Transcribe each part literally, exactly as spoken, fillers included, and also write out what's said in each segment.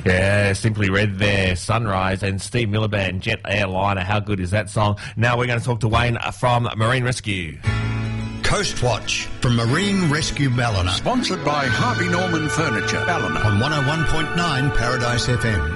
Yeah, Simply Red there, Sunrise, and Steve Miller Band, Jet Airliner. How good is that song? Now we're going to talk to Wayne from Marine Rescue. Coast Watch from Marine Rescue Ballina. Sponsored by Harvey Norman Furniture, Ballina. On one oh one point nine Paradise F M.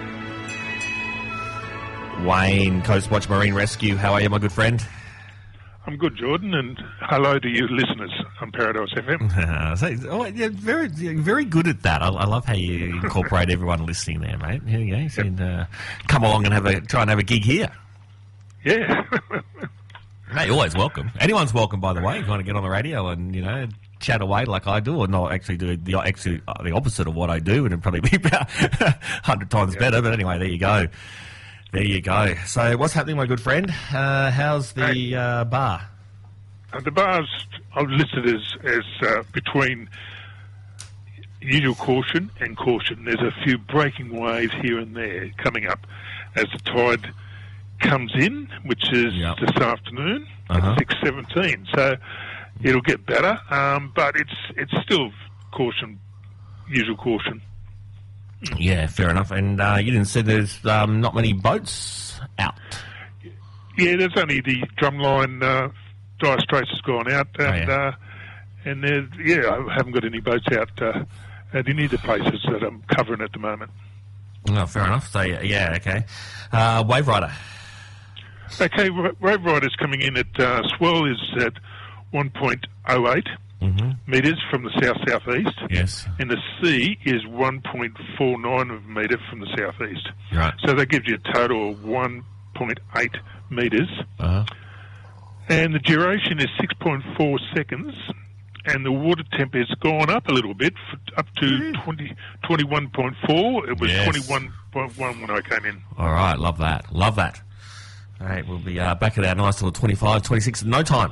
Wayne, Coast Watch Marine Rescue. How are you, my good friend? I'm good, Jordan, and hello to you listeners on Paradise F M. so, oh, yeah, very, very good at that. I, I love how you incorporate everyone listening there, mate. Here you go. You can uh, come along and have a try and have a gig here. Yeah. Mate, you're always welcome. Anyone's welcome, by the way. If you want to get on the radio and, you know, chat away like I do, or not actually do the actually uh, the opposite of what I do, and it'd probably be about a hundred times yeah. better. But anyway, there you go. There you go. So what's happening, my good friend? Uh, how's the uh, bar? Uh, the bar's I've listed as, as uh, between usual caution and caution. There's a few breaking waves here and there coming up as the tide comes in, which is yep. this afternoon uh-huh. at six seventeen. So it'll get better, um, but it's it's still caution, usual caution. Yeah, fair enough. And uh, you didn't say there's um, not many boats out. Yeah, there's only the drumline uh, Dire Straits has gone out, and oh, yeah. uh, and there, yeah, I haven't got any boats out uh, at any of the places that I'm covering at the moment. Oh, fair enough. So yeah, okay. Uh, Wave Rider. Okay, Wave Rider's coming in at uh, swell is at one point oh eight. Mm-hmm. metres from the south-southeast. Yes. And the sea is one point four nine of a metre from the southeast. Right. So that gives you a total of one point eight metres. Uh-huh. And the duration is six point four seconds. And the water temp has gone up a little bit, for, up to mm. twenty, twenty-one point four. It was yes. twenty-one point one when I came in. All right, love that. Love that. All right, we'll be uh, back at our nice little twenty-five, twenty-six in no time.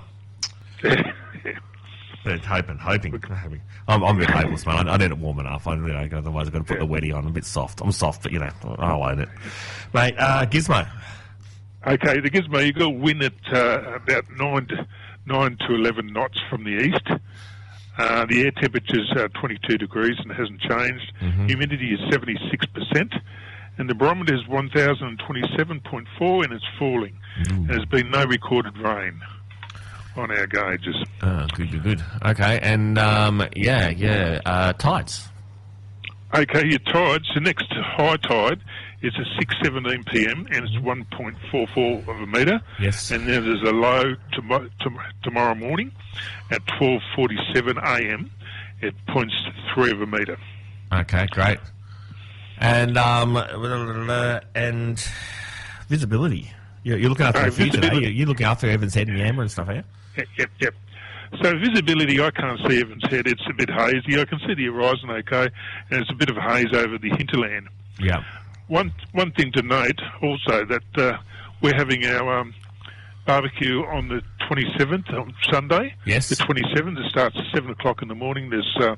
But hoping, hoping, hoping. I'm, I'm a bit hopeless, man. I, I need it warm enough. I, you know, otherwise I've got to put yeah. the wetty on. I'm a bit soft. I'm soft, but, you know, I'll own it. Mate, uh, Gizmo. Okay, the Gizmo, you've got a wind at uh, about nine to, nine to eleven knots from the east. Uh, the air temperature's uh, twenty-two degrees and it hasn't changed. Mm-hmm. Humidity is seventy-six percent. And the barometer is one thousand twenty-seven point four and it's falling. Mm. There's been no recorded rain on our gauges. Oh, good, good, good. Okay, and, um, yeah, yeah, uh, tides. Okay, your tides, the next high tide is at six seventeen p m and it's one point four four of a metre. Yes. And then there's a low tom- tom- tomorrow morning at twelve forty-seven a m at points three of a metre. Okay, great. And, um, and visibility. You're, you're looking after uh, the future, are you? You're looking after Evans Head and Yamba and stuff, are you? Yep, yep, yep. So visibility, I can't see Evans Head. It's a bit hazy. I can see the horizon okay, and it's a bit of a haze over the hinterland. Yeah. One one thing to note also that uh, we're having our um, barbecue on the twenty-seventh on Sunday. Yes. The twenty-seventh. It starts at seven o'clock in the morning. There's uh,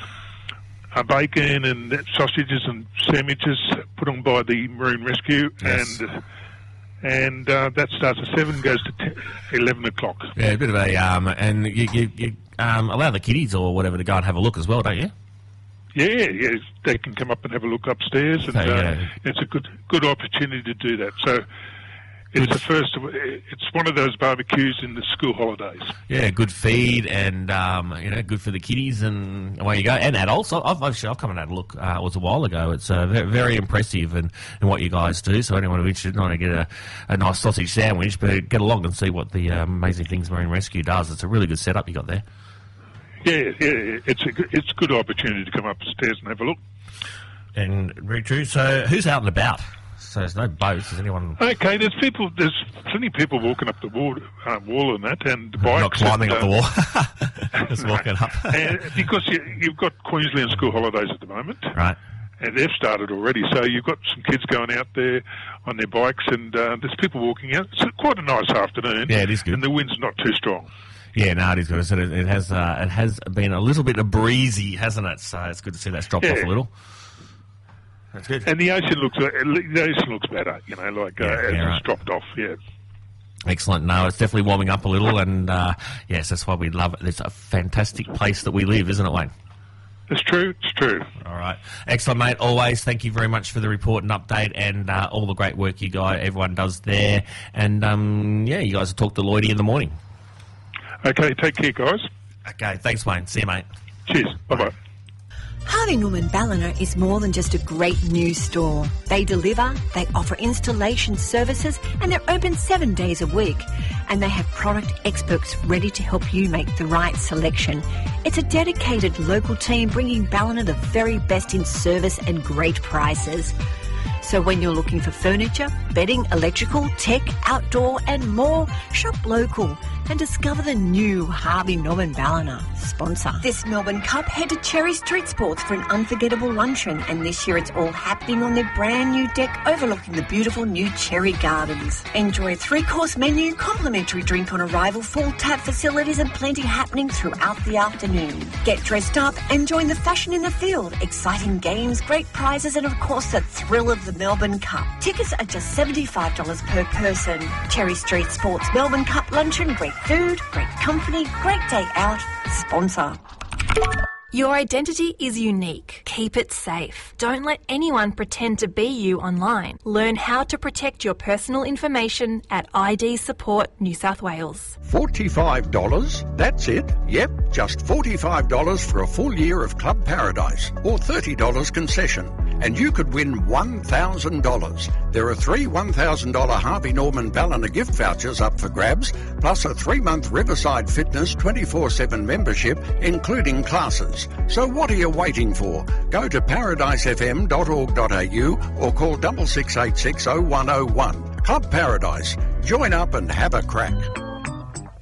a bacon and sausages and sandwiches put on by the Marine Rescue, yes. and. Uh, And uh, that starts at seven, goes to ten, eleven o'clock. Yeah, a bit of a um, and you, you, you um, allow the kiddies or whatever to go and have a look as well, don't you? Yeah, yeah, they can come up and have a look upstairs, and so, yeah. uh, it's a good good opportunity to do that. So it's good. the first. It's one of those barbecues in the school holidays. Yeah, good feed and um, you know, good for the kiddies, and away you go. And adults. I've I've, I've come and had a look. Uh, it was a while ago. It's uh, very, very impressive in, in what you guys do. So anyone who's interested, not to get a, a nice sausage sandwich, but get along and see what the uh, amazing things Marine Rescue does. It's a really good setup you got there. Yeah, yeah, it's a good, it's a good opportunity to come upstairs and have a look. And very true. So who's out and about? So there's no boats. Is anyone? Okay, there's people. There's plenty of people walking up the wall, uh, wall and that, and bikes. Not climbing and, up uh, the wall. Just walking up. and because you, you've got Queensland school holidays at the moment, right? And they've started already. So you've got some kids going out there on their bikes, and uh, there's people walking out. It's quite a nice afternoon. Yeah, it is good. And the wind's not too strong. Yeah, no, it is good. So it, it has uh, it has been a little bit breezy, hasn't it? So it's good to see that's dropped yeah. off a little. That's good. And the ocean looks the ocean looks better, you know, like uh, yeah, as yeah, it's right. dropped off. Yeah. Excellent. No, it's definitely warming up a little, and uh, yes, that's why we love it. It's a fantastic place that we live, isn't it, Wayne? It's true, it's true. All right. Excellent, mate. Always. Thank you very much for the report and update and uh, all the great work you guys, everyone does there. And, um, yeah, you guys will talk to Lloydie in the morning. Okay, take care, guys. Okay, thanks, mate. See you, mate. Cheers. Bye-bye. Harvey Norman Ballina is more than just a great new store. They deliver, they offer installation services, and they're open seven days a week. And they have product experts ready to help you make the right selection. It's a dedicated local team bringing Ballina the very best in service and great prices. So when you're looking for furniture, bedding, electrical, tech, outdoor and more, shop local and discover the new Harvey Norman Ballina sponsor. This Melbourne Cup, head to Cherry Street Sports for an unforgettable luncheon, and this year it's all happening on their brand new deck overlooking the beautiful new Cherry Gardens. Enjoy a three-course menu, complimentary drink on arrival, full tap facilities and plenty happening throughout the afternoon. Get dressed up and join the fashion in the field. Exciting games, great prizes and of course the thrill of the Melbourne Cup. Tickets are just seventy-five dollars per person. Cherry Street Sports Melbourne Cup luncheon, great food, great company, great day out. Sponsor. Your identity is unique. Keep it safe. Don't let anyone pretend to be you online. Learn how to protect your personal information at I D Support New South Wales. forty-five dollars? That's it? Yep, just forty-five dollars for a full year of Club Paradise, or thirty dollars concession. And you could win one thousand dollars. There are three one thousand dollars Harvey Norman Ballina gift vouchers up for grabs, plus a three-month Riverside Fitness twenty-four seven membership, including classes. So what are you waiting for? Go to paradise f m dot org dot a u or call six six eight six oh one oh one. Club Paradise. Join up and have a crack.